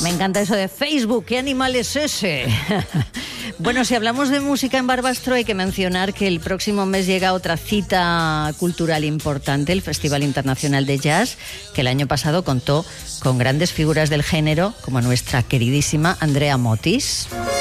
Me encanta eso de Facebook. ¿Qué animal es ese? Bueno, si hablamos de música en Barbastro, hay que mencionar que el próximo mes llega otra cita cultural importante, el Festival Internacional de Jazz, que el año pasado contó con grandes figuras del género, como nuestra queridísima Andrea Motis.